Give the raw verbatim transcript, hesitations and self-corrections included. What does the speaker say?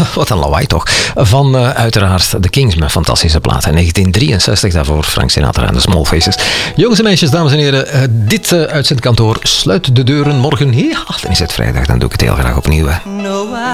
wat een lawaai toch. Van uh, uiteraard The Kings met fantastische plaat. In negentien drieënzestig daarvoor Frank Sinatra en de Small Faces. Jongens en meisjes, dames en heren, uh, dit uh, uitzendkantoor sluit de deuren morgen. Ja, dan is het vrijdag, dan doe ik het heel graag opnieuw. Hè.